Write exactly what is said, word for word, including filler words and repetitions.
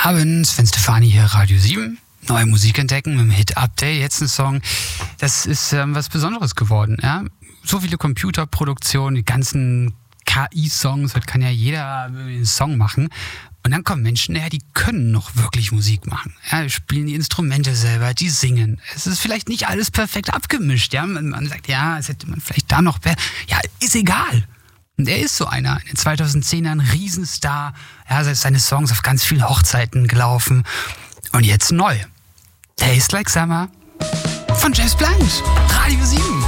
Abend, Sven Stefani hier, Radio sieben. Neue Musik entdecken mit dem Hit-Update. Jetzt ein Song, das ist ähm, was Besonderes geworden. Ja? So viele Computerproduktionen, die ganzen K I-Songs, heute kann ja jeder einen Song machen. Und dann kommen Menschen her, die können noch wirklich Musik machen. Ja, die spielen die Instrumente selber, die singen. Es ist vielleicht nicht alles perfekt abgemischt. Ja? Man, man sagt, ja, es hätte man vielleicht da noch... Ja, ist egal. Und er ist so einer, in den zweitausendzehnern ein Riesenstar. Ja, seine Songs auf ganz vielen Hochzeiten gelaufen. Und jetzt neu. Taste Like Summer von James Blunt. Radio sieben.